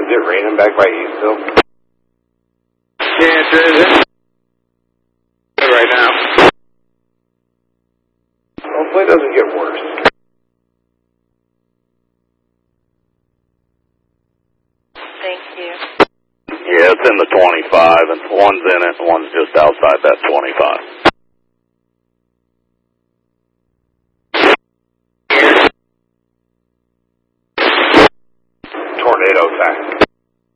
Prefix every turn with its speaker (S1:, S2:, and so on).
S1: Is it raining back by you still?
S2: Yeah, it is. Right now.
S1: Hopefully it doesn't get worse.
S3: Thank you.
S2: Yeah, it's in the 25, and one's in it, and one's just outside that 25.
S1: Tornado time.